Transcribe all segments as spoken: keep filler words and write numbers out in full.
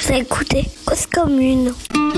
Vous écoutez Cause Commune.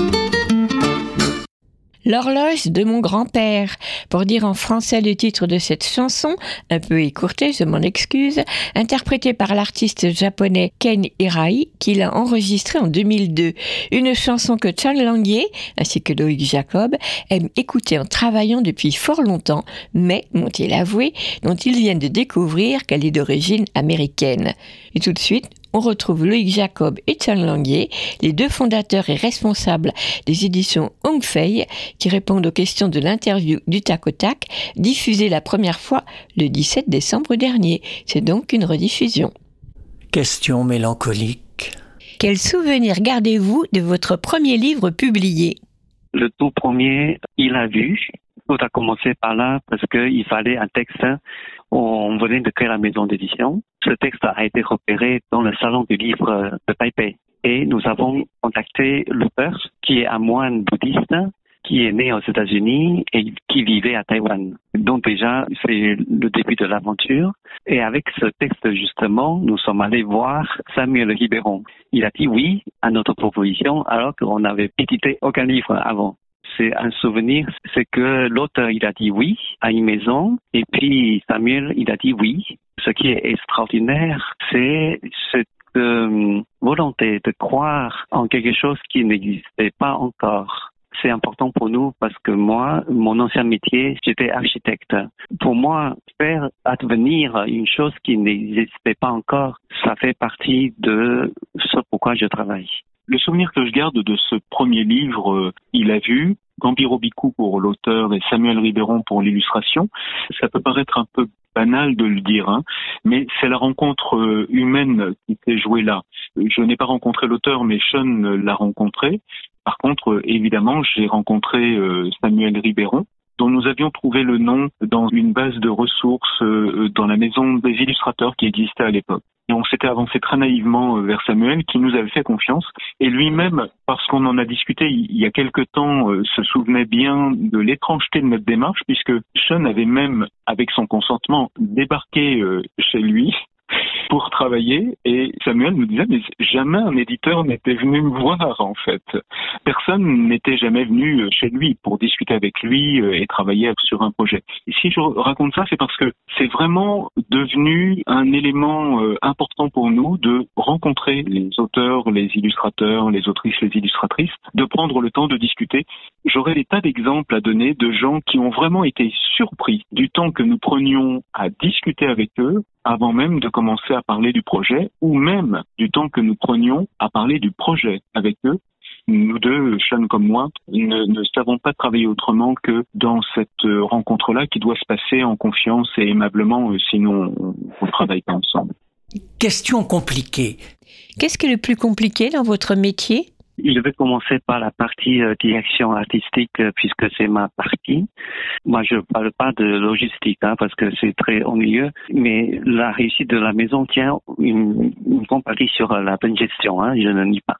L'horloge de mon grand-père, pour dire en français le titre de cette chanson, un peu écourtée, je m'en excuse, interprétée par l'artiste japonais Ken Hirai, qui l'a enregistrée en deux mille deux. Une chanson que Sean Languier, ainsi que Loïc Jacob, aiment écouter en travaillant depuis fort longtemps, mais, m'ont-ils avoué, dont ils viennent de découvrir qu'elle est d'origine américaine. Et tout de suite, on retrouve Loïc Jacob et Sean Languier, les deux fondateurs et responsables des éditions Hong Fei, qui répondent aux questions de l'interview du Tac au Tac, diffusée la première fois le dix-sept décembre dernier. C'est donc une rediffusion. Question mélancolique. Quel souvenir gardez-vous de votre premier livre publié ? Le tout premier, Il a vu. Tout a commencé par là parce qu'il fallait un texte. On venait de créer la maison d'édition. Ce texte a été repéré dans le salon du livre de Taipei. Et nous avons contacté l'auteur, qui est un moine bouddhiste, qui est né aux États-Unis et qui vivait à Taïwan. Donc déjà, c'est le début de l'aventure. Et avec ce texte, justement, nous sommes allés voir Samuel Riberon. Il a dit oui à notre proposition alors qu'on n'avait édité aucun livre avant. C'est un souvenir, c'est que l'auteur, il a dit oui à une maison, et puis Samuel, il a dit oui. Ce qui est extraordinaire, c'est cette euh, volonté de croire en quelque chose qui n'existait pas encore. C'est important pour nous parce que moi, mon ancien métier, j'étais architecte. Pour moi, faire advenir une chose qui n'existait pas encore, ça fait partie de ce pourquoi je travaille. Le souvenir que je garde de ce premier livre, euh, Il a vu, Gambiro Bicou pour l'auteur et Samuel Riberon pour l'illustration, ça peut paraître un peu banal de le dire, hein, mais c'est la rencontre euh, humaine qui s'est jouée là. Je n'ai pas rencontré l'auteur, mais Sean l'a rencontré. Par contre, euh, évidemment, j'ai rencontré euh, Samuel Riberon, dont nous avions trouvé le nom dans une base de ressources euh, dans la maison des illustrateurs qui existait à l'époque. Et on s'était avancé très naïvement vers Samuel, qui nous avait fait confiance. Et lui-même, parce qu'on en a discuté il y a quelque temps, euh, se souvenait bien de l'étrangeté de notre démarche, puisque Sean avait même, avec son consentement, débarqué euh, chez lui pour travailler. Et Samuel nous disait, mais jamais un éditeur n'était venu me voir, en fait. Personne n'était jamais venu chez lui pour discuter avec lui et travailler sur un projet. Et si je raconte ça, c'est parce que c'est vraiment devenu un élément important pour nous de rencontrer les auteurs, les illustrateurs, les autrices, les illustratrices, de prendre le temps de discuter. J'aurais des tas d'exemples à donner de gens qui ont vraiment été surpris du temps que nous prenions à discuter avec eux avant même de commencer à parler du projet, ou même du temps que nous prenions à parler du projet avec eux. Nous deux, Sean comme moi, ne, ne savons pas travailler autrement que dans cette rencontre-là qui doit se passer en confiance et aimablement, sinon on ne travaille pas ensemble. Question compliquée. Qu'est-ce qui est le plus compliqué dans votre métier ? Je vais commencer par la partie euh, direction artistique euh, puisque c'est ma partie. Moi, je ne parle pas de logistique hein, parce que c'est très ennuyeux, mais la réussite de la maison tient une, une grande partie sur euh, la bonne gestion, hein, je ne nie pas.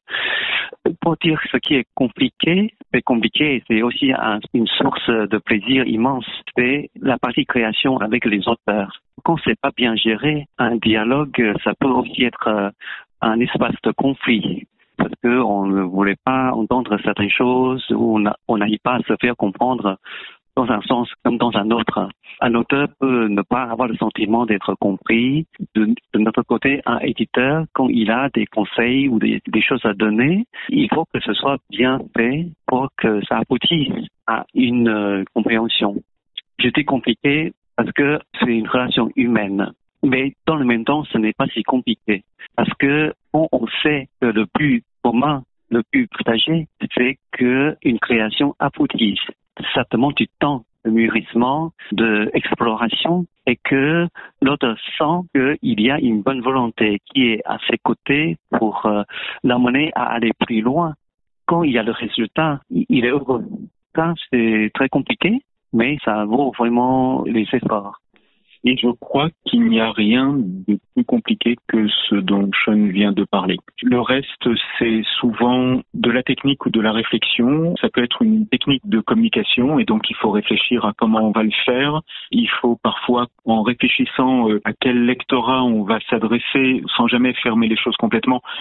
Pour dire ce qui est compliqué, c'est compliqué, c'est aussi un, une source de plaisir immense, c'est la partie création avec les auteurs. Quand c'est pas bien géré, un dialogue, ça peut aussi être euh, un espace de conflit. Parce qu'on ne voulait pas entendre certaines choses ou on n'arrive pas à se faire comprendre dans un sens comme dans un autre. Un auteur peut ne pas avoir le sentiment d'être compris. De, de notre côté, un éditeur, quand il a des conseils ou des, des choses à donner, il faut que ce soit bien fait pour que ça aboutisse à une euh, compréhension. C'était compliqué parce que c'est une relation humaine. Mais dans le même temps, ce n'est pas si compliqué. Parce que quand on sait que le but commun, le but partagé, c'est qu'une création aboutisse. Ça demande du temps de mûrissement, d'exploration, et que l'autre sent qu'il y a une bonne volonté qui est à ses côtés pour euh, l'amener à aller plus loin. Quand il y a le résultat, il est heureux. Ça, c'est très compliqué, mais ça vaut vraiment les efforts. Et je crois qu'il n'y a rien de plus compliqué que ce dont Sean vient de parler. Le reste, c'est souvent de la technique ou de la réflexion. Ça peut être une technique de communication et donc il faut réfléchir à comment on va le faire. Il faut parfois, en réfléchissant à quel lectorat on va s'adresser, sans jamais fermer les choses complètement,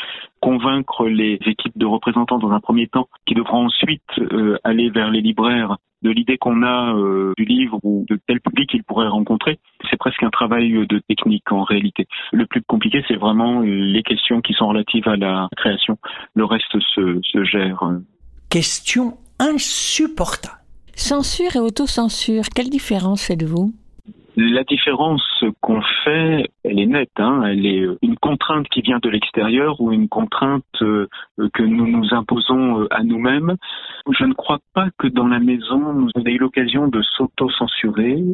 convaincre les équipes de représentants dans un premier temps, qui devront ensuite euh, aller vers les libraires, de l'idée qu'on a euh, du livre ou de tel public qu'ils pourraient rencontrer. C'est presque un travail de technique en réalité. Le plus compliqué, c'est vraiment les questions qui sont relatives à la création. Le reste se, se gère. Question insupportable. Censure et autocensure, quelle différence faites-vous ? La différence qu'on fait, elle est nette, hein. Elle est une contrainte qui vient de l'extérieur ou une contrainte euh, que nous nous imposons euh, à nous-mêmes. Je ne crois pas que dans la maison, nous avons eu l'occasion de s'auto-censurer.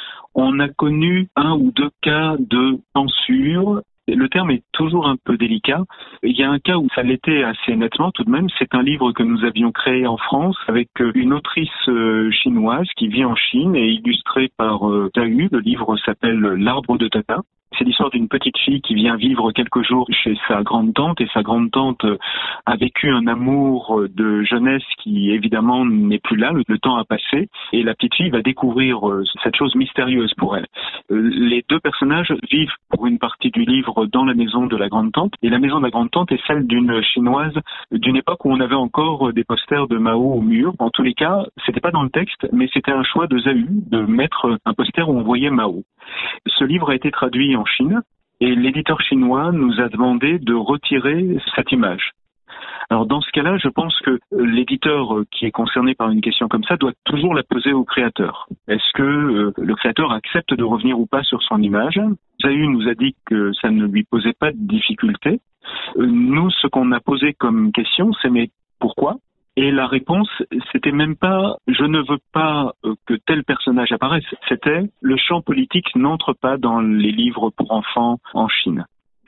On a connu un ou deux cas de censure. Le terme est toujours un peu délicat. Il y a un cas où ça l'était assez nettement tout de même. C'est un livre que nous avions créé en France avec une autrice chinoise qui vit en Chine et illustré par Dahu. Le livre s'appelle L'arbre de Tata. C'est l'histoire d'une petite fille qui vient vivre quelques jours chez sa grande-tante et sa grande-tante a vécu un amour de jeunesse qui évidemment n'est plus là, le temps a passé et la petite fille va découvrir cette chose mystérieuse pour elle. Les deux personnages vivent pour une partie du livre dans la maison de la grande-tante et la maison de la grande-tante est celle d'une chinoise d'une époque où on avait encore des posters de Mao au mur. En tous les cas, c'était pas dans le texte, mais c'était un choix de Dahu de mettre un poster où on voyait Mao. Ce livre a été traduit en Chine et l'éditeur chinois nous a demandé de retirer cette image. Alors dans ce cas-là, je pense que l'éditeur qui est concerné par une question comme ça doit toujours la poser au créateur. Est-ce que euh, le créateur accepte de revenir ou pas sur son image ? Dahu nous a dit que ça ne lui posait pas de difficulté. Euh, nous, ce qu'on a posé comme question, c'est mais pourquoi ? Et la réponse, c'était même pas « je ne veux pas que tel personnage apparaisse », c'était « le champ politique n'entre pas dans les livres pour enfants en Chine ».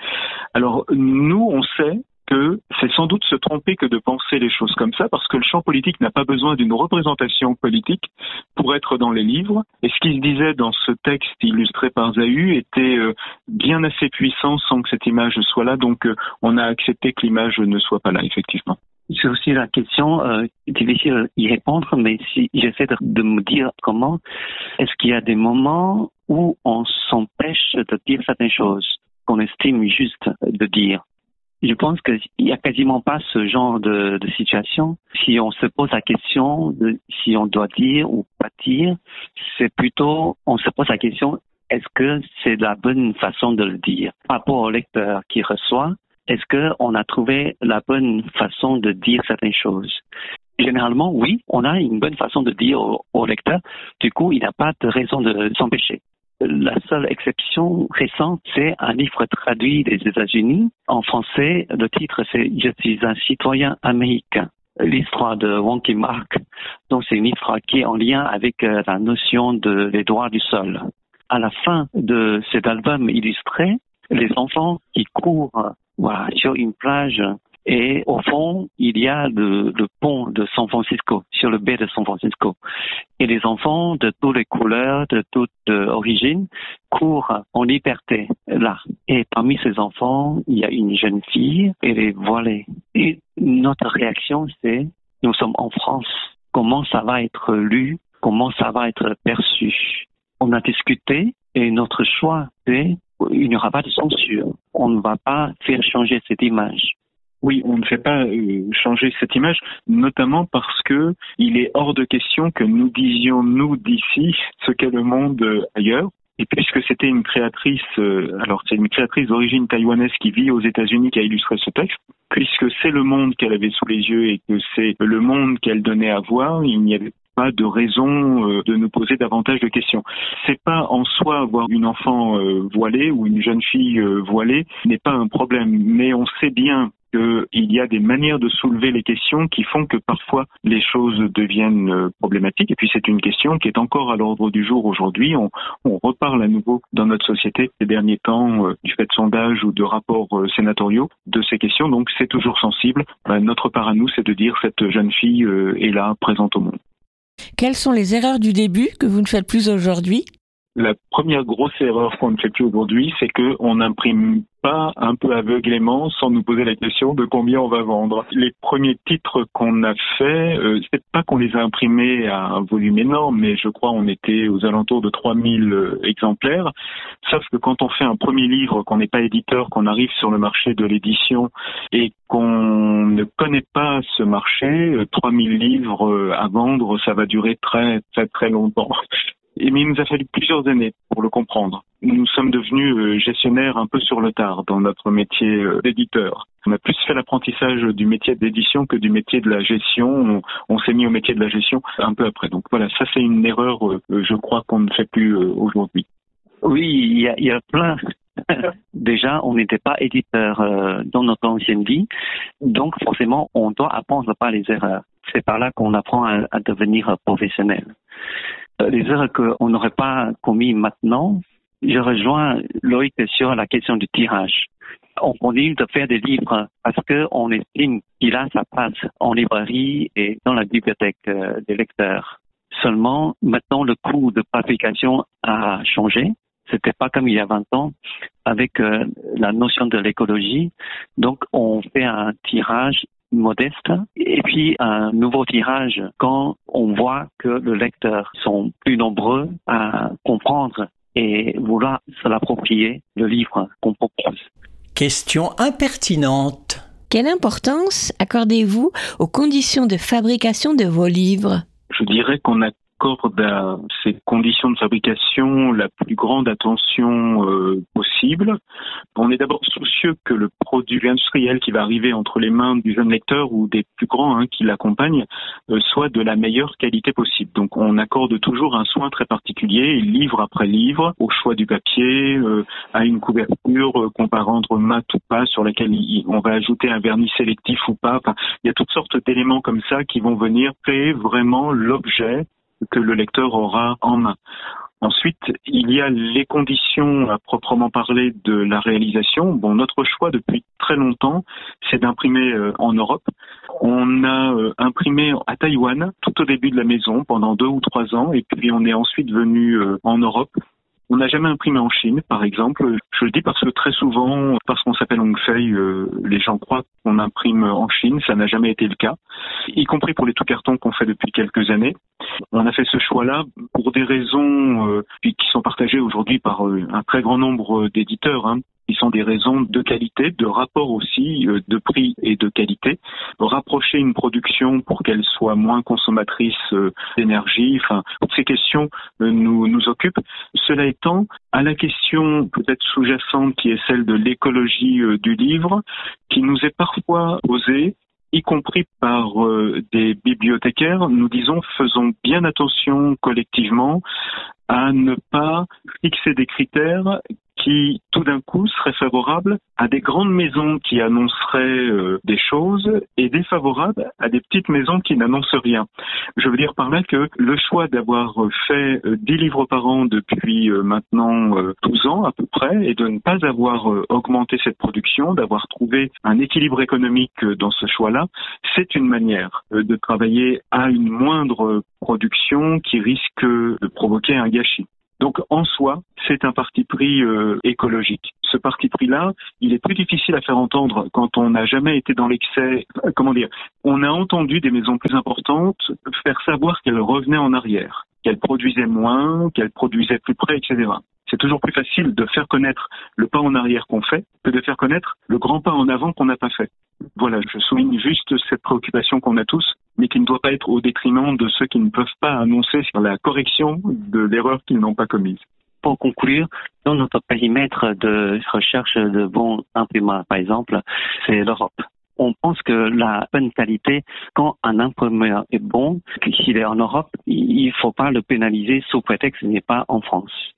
Alors nous, on sait que c'est sans doute se tromper que de penser les choses comme ça, parce que le champ politique n'a pas besoin d'une représentation politique pour être dans les livres. Et ce qui se disait dans ce texte illustré par Dahu était bien assez puissant sans que cette image soit là, donc on a accepté que l'image ne soit pas là, effectivement. C'est aussi la question euh, difficile d'y répondre, mais si j'essaie de, de me dire comment, est-ce qu'il y a des moments où on s'empêche de dire certaines choses qu'on estime juste de dire? Je pense qu'il n'y a quasiment pas ce genre de, de situation. Si on se pose la question de si on doit dire ou pas dire, c'est plutôt, on se pose la question, est-ce que c'est la bonne façon de le dire? Par rapport au lecteur qui reçoit, est-ce qu'on a trouvé la bonne façon de dire certaines choses? Généralement, oui, on a une bonne façon de dire au, au lecteur. Du coup, il n'a pas de raison de s'empêcher. La seule exception récente, c'est un livre traduit des États-Unis. En français, le titre, c'est « Je suis un citoyen américain ». L'histoire de Wonky Mark. Donc, c'est une histoire qui est en lien avec euh, la notion de, des droits du sol. À la fin de cet album illustré, les enfants qui courent voilà, sur une plage et au fond, il y a le, le pont de San Francisco, sur le baie de San Francisco. Et les enfants de toutes les couleurs, de toutes origines, courent en liberté là. Et parmi ces enfants, il y a une jeune fille, elle est voilée. Et notre réaction, c'est, nous sommes en France, comment ça va être lu, comment ça va être perçu. On a discuté et notre choix, c'est il n'y aura pas de censure. On ne va pas faire changer cette image. Oui, on ne fait pas euh, changer cette image, notamment parce que il est hors de question que nous disions, nous, d'ici, ce qu'est le monde euh, ailleurs. Et puisque c'était une créatrice, euh, alors c'est une créatrice d'origine taïwanaise qui vit aux États-Unis qui a illustré ce texte, puisque c'est le monde qu'elle avait sous les yeux et que c'est le monde qu'elle donnait à voir, il n'y avait pas de raison euh, de nous poser davantage de questions. C'est pas en soi avoir une enfant euh, voilée ou une jeune fille euh, voilée n'est pas un problème, mais on sait bien qu'il y a des manières de soulever les questions qui font que parfois les choses deviennent euh, problématiques. Et puis c'est une question qui est encore à l'ordre du jour aujourd'hui. On, on reparle à nouveau dans notre société ces derniers temps euh, du fait de sondages ou de rapports euh, sénatoriaux de ces questions. Donc c'est toujours sensible. Ben, notre part à nous, c'est de dire cette jeune fille euh, est là, présente au monde. Quelles sont les erreurs du début que vous ne faites plus aujourd'hui ? La première grosse erreur qu'on ne fait plus aujourd'hui, c'est qu'on n'imprime pas un peu aveuglément sans nous poser la question de combien on va vendre. Les premiers titres qu'on a faits, euh, c'est pas qu'on les a imprimés à un volume énorme, mais je crois on était aux alentours de trois mille euh, exemplaires. Sauf que quand on fait un premier livre, qu'on n'est pas éditeur, qu'on arrive sur le marché de l'édition et qu'on ne connaît pas ce marché, euh, trois mille livres euh, à vendre, ça va durer très très très longtemps. Et mais il nous a fallu plusieurs années pour le comprendre. Nous sommes devenus euh, gestionnaires un peu sur le tard dans notre métier euh, d'éditeur. On a plus fait l'apprentissage du métier d'édition que du métier de la gestion. On, on s'est mis au métier de la gestion un peu après. Donc voilà, ça c'est une erreur, euh, je crois, qu'on ne fait plus euh, aujourd'hui. Oui, il y a, il y a plein. Déjà, on n'était pas éditeur euh, dans notre ancienne vie, donc forcément, on doit apprendre par les erreurs. C'est par là qu'on apprend à, à devenir professionnel. Les erreurs qu'on n'aurait pas commises maintenant, je rejoins Loïc sur la question du tirage. On continue de faire des livres parce qu'on estime qu'il a sa place en librairie et dans la bibliothèque des lecteurs. Seulement, maintenant, le coût de fabrication a changé. C'était pas comme il y a vingt ans avec euh, la notion de l'écologie. Donc, on fait un tirage modeste et puis un nouveau tirage quand on voit que les lecteurs sont plus nombreux à comprendre et vouloir se l'approprier, le livre qu'on propose. Question impertinente. Quelle importance accordez-vous aux conditions de fabrication de vos livres ? Je dirais qu'on accorde à ces conditions de fabrication la plus grande attention euh, possible. On est d'abord soucieux que le produit industriel qui va arriver entre les mains du jeune lecteur ou des plus grands hein, qui l'accompagnent euh, soit de la meilleure qualité possible. Donc on accorde toujours un soin très particulier, livre après livre, au choix du papier, euh, à une couverture euh, qu'on va rendre mat ou pas, sur laquelle il, on va ajouter un vernis sélectif ou pas. Enfin, il y a toutes sortes d'éléments comme ça qui vont venir créer vraiment l'objet que le lecteur aura en main. Ensuite, il y a les conditions à proprement parler de la réalisation. Bon, notre choix depuis très longtemps, c'est d'imprimer euh, en Europe. On a euh, imprimé à Taïwan tout au début de la maison pendant deux ou trois ans, et puis on est ensuite venu euh, en Europe. On n'a jamais imprimé en Chine, par exemple. Je le dis parce que très souvent, parce qu'on s'appelle Hongfei, euh, les gens croient qu'on imprime en Chine. Ça n'a jamais été le cas, y compris pour les tout cartons qu'on fait depuis quelques années. On a fait ce choix-là pour des raisons euh, qui sont partagées aujourd'hui par euh, un très grand nombre d'éditeurs, hein, qui sont des raisons de qualité, de rapport aussi, euh, de prix et de qualité. Rapprocher une production pour qu'elle soit moins consommatrice euh, d'énergie, enfin, toutes ces questions euh, nous, nous occupent. Cela étant, à la question peut-être sous-jacente qui est celle de l'écologie euh, du livre, qui nous est parfois posée, y compris par euh, des bibliothécaires, nous disons faisons bien attention collectivement à ne pas fixer des critères qui, tout d'un coup, seraient favorables à des grandes maisons qui annonceraient euh, des choses et défavorables à des petites maisons qui n'annoncent rien. Je veux dire par là que le choix d'avoir fait euh, dix livres par an depuis euh, maintenant euh, douze ans à peu près et de ne pas avoir euh, augmenté cette production, d'avoir trouvé un équilibre économique euh, dans ce choix-là, c'est une manière euh, de travailler à une moindre production qui risque de provoquer un gâchis. Donc, en soi, c'est un parti pris euh, écologique. Ce parti pris-là, il est plus difficile à faire entendre quand on n'a jamais été dans l'excès. Euh, comment dire ? On a entendu des maisons plus importantes faire savoir qu'elles revenaient en arrière, qu'elles produisaient moins, qu'elles produisaient plus près, et cetera. C'est toujours plus facile de faire connaître le pas en arrière qu'on fait que de faire connaître le grand pas en avant qu'on n'a pas fait. Voilà, je souligne juste cette préoccupation qu'on a tous, mais qui ne doit pas être au détriment de ceux qui ne peuvent pas annoncer sur la correction de l'erreur qu'ils n'ont pas commise. Pour conclure, dans notre périmètre de recherche de bons imprimeurs, par exemple, c'est l'Europe. On pense que la bonne qualité, quand un imprimeur est bon, s'il est en Europe, il ne faut pas le pénaliser sous prétexte qu'il n'est pas en France.